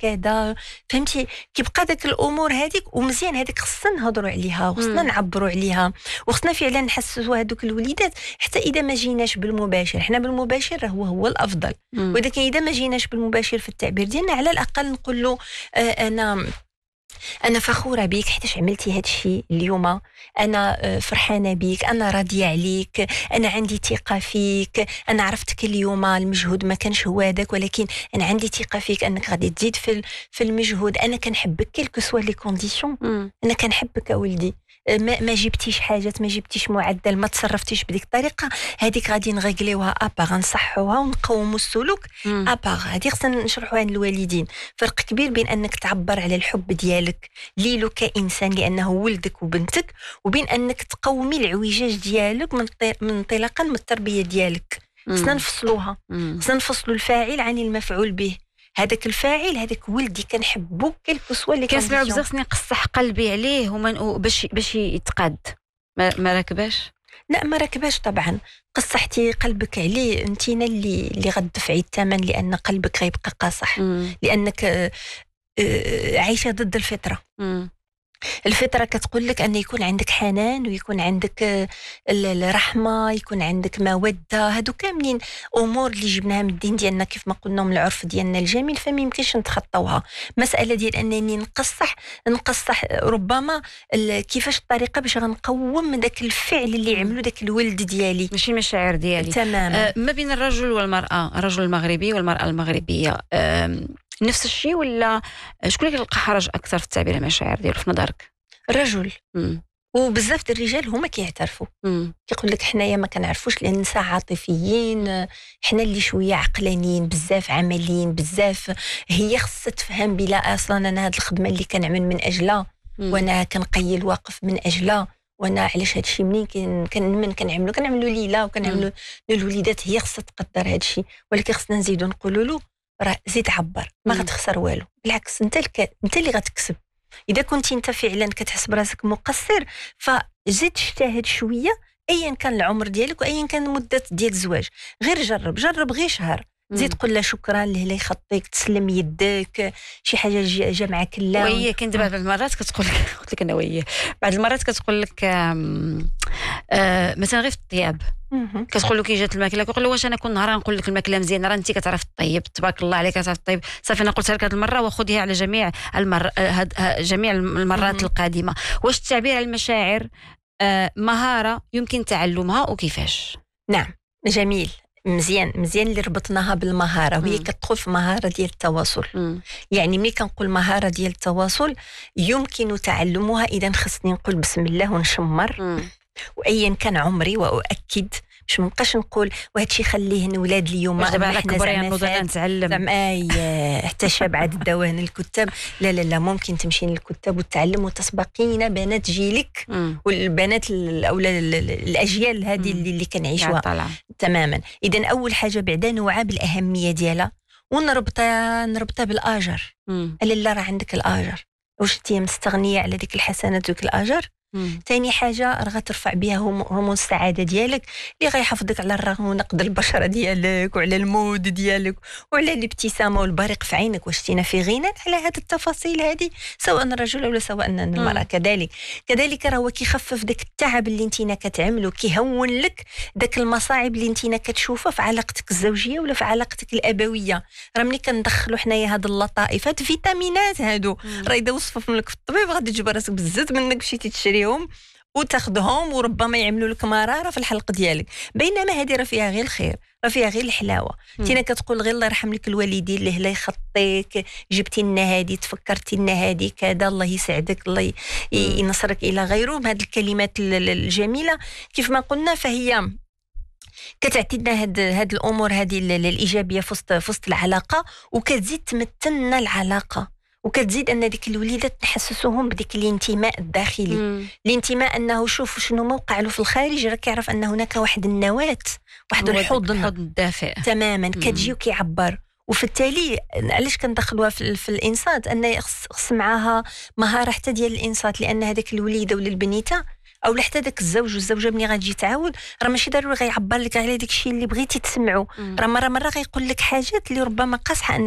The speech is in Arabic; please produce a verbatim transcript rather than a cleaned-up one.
كذا فهمتي كيبقى داك الامور هذيك ومزيان هذيك خصنا نهضروا عليها وخصنا نعبروا عليها وخصنا فعلا نحسسوا هذوك الوليدات حتى اذا ما جيناش بالمباشر حنا بالمباشر هو هو الافضل ولكن اذا ما جيناش بالمباشر في التعبير ديالنا على الاقل نقول له آه انا أنا فخورة بيك حيتاش عملتي هاد الشيء اليوم أنا فرحانة بيك أنا راضية عليك أنا عندي ثقة فيك أنا عرفتك اليوم المجهود ما كانش هو هذاك ولكن أنا عندي ثقة فيك أنك غادي تزيد في في المجهود أنا كنحبك كيلكو سوا لي كونديسيون أنا كنحبك أولدي ما, ما جبتيش حاجات ما جبتيش معدل ما تصرفتيش بديك الطريقة هذيك غادي نغيقليوها أباغ نصحوها ونقوموا السلوك أباغ هذه خصنا نشرحوها للوالدين فرق كبير بين أنك تعبر على الحب ديالك ليلو كإنسان لأنه ولدك وبنتك وبين أنك تقومي العوجاج ديالك من من انطلاقا من التربية ديالك خصنا نفصلوها خصنا نفصلوا الفاعل عن المفعول به هذاك الفاعل هذاك ولدي كنحبو كيلكو سوا اللي كنسمعوا بزاف خصني نقصح قلبي عليه ومن باش باش يتقاد ما, ما راكباش لا ما راكباش طبعا قصحتي قلبك عليه انتينا اللي اللي غتدفعي الثمن لان قلبك غيبقى قاصح مم. لانك آآ آآ عايشه ضد الفطره مم. الفطرة كتقول لك أن يكون عندك حنان ويكون عندك الرحمة يكون عندك مودة هادو كاملين أمور اللي جبناها من الدين ديالنا كيف ما قلنا من العرف ديالنا الجميل فما يمكنش نتخطوها مسألة ديال أنني نقصح نقصح ربما كيفاش الطريقة باش غنقوم من داك الفعل اللي عملو داك الولد ديالي ماشي المشاعر ديالي تماما آه ما بين الرجل والمرأة الرجل المغربي والمرأة المغربية آه نفس الشيء ولا شكون اللي كيلقى حرج اكثر في التعبير عن المشاعر ديالو في نظرك الرجل وبزاف ديال الرجال هما كيعترفوا كيقول لك حنايا ما كنعرفوش لان النساء عاطفيين حنا اللي شويه عقلانيين بزاف عمليين بزاف هي خصها تفهم بلا اصلا انا هاد الخدمه اللي كنعمل من اجلها وانا كنقيل واقف من اجلها وانا علاش هادشي منين كان من كنعملو كنعملو ليله وكنعملو للوليدات هي خصها تقدر هادشي ولكن خصنا نزيدو نقولوا له راه زيد عبر ما غتخسر والو بالعكس انت الك... انت اللي غتكسب اذا كنتي انت فعلا كتحس براسك مقصر فزيد اجتهد شويه ايا كان العمر ديالك وايا كان مده ديال الزواج غير جرب جرب غير شهر زيد قول له شكرا لله لا يخطيك تسلم يدك شي حاجه جا معك لا وهي كاين بعض المرات كتقول لك قلت لك انا وهي بعض المرات كتقول لك آه مثلا غير في الطياب كتقول له كي جات الماكله كيقول له واش انا كل نهار نقول لك الماكله مزيانه راه انت كتعرف الطيب تبارك الله عليك كتعرف الطيب صافي انا قلتها لك هذه المره وخذيها على جميع المر هاد جميع المرات القادمه واش التعبير عن المشاعر آه مهاره يمكن تعلمها وكيفاش نعم جميل مزيان مزيان اللي ربطناها بالمهاره وهي كتدخل في مهاره ديال التواصل مم. يعني ملي كنقول مهاره ديال التواصل يمكن تعلمها اذا خصني نقول بسم الله ونشمر مم. وايا كان عمري واؤكد باش ما نبقاش نقول وهذا الشيء خليه نولاد اليوم دابا على كبر يعني نتعلم زعما اي حتى شاب عاد الدوان الكتاب لا لا لا ممكن تمشي للكتاب وتتعلم وتسبقين بنات جيلك مم. والبنات الاولى الاجيال هذه اللي, اللي كنعيشوها تماما اذا اول حاجه بعدا نوعى بالاهميه ديالها ونربطها نربطها بالاجر الا لا راه عندك الاجر واش انت مستغنيه على ديك الحسنات وديك الاجر ثاني حاجه راه غترفع بها هرمون السعاده ديالك اللي غيحافظك على الرونق ديال البشره ديالك وعلى المود ديالك وعلى الابتسامه والبريق في عينك واش تينا في غنى على هذه التفاصيل هذه سواء الرجل ولا سواء المراه كذلك كذلك راه هو كيخفف داك التعب اللي انتينا كتعملو كيهون لك داك المصاعب اللي انتينا كتشوفها في علاقتك الزوجيه ولا في علاقتك الابويه راه ملي كندخلوا حنايا هاد اللطائف هاد الفيتامينات هادو راه اذا وصفهم لك في الطبيب غادي تجبر راسك بزز منك مشيتي تشري وتاخذهم وربما يعملوا لك مراره في الحلق ديالك بينما هذه راه فيها غير الخير راه فيها غير الحلاوه تينا كتقول غير الله يرحم لك الوالدين اللي لا يخطيك جبتي لنا هذه تفكرتي لنا هذه كذا الله يسعدك الله ينصرك الى غيره بهذه الكلمات الجميله كيف ما قلنا فهي كتعطي لنا هاد هاد الامور هذه الايجابيه في وسط في وسط العلاقه وكتزيد تمتلنا العلاقه وكتزيد ان ديك الوليدات نحسسوهم بديك الانتماء الداخلي مم. الانتماء انه شوف شنو موقع له في الخارج راه كيعرف ان هناك واحد النواه واحد الحضن الدافئ تماما كتجي وكيعبر وفي التالي علاش كندخلوها في, في الانصات ان خص معاها مهاره حتى ديال الانصات لان هذاك الوليده ولا البنيته او حتى داك الزوج والزوجه ملي غتجي تعاود راه ماشي ضروري غيعبر لك على داك الشيء اللي بغيتي تسمعه راه مره مره غيقول لك حاجات اللي ربما قاصحه